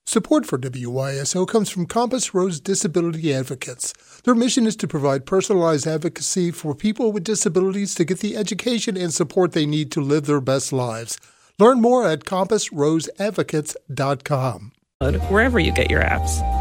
Support for WYSO comes from Compass Rose Disability Advocates. Their mission is to provide personalized advocacy for people with disabilities to get the education and support they need to live their best lives. Learn more at compassroseadvocates.com. Wherever you get your apps.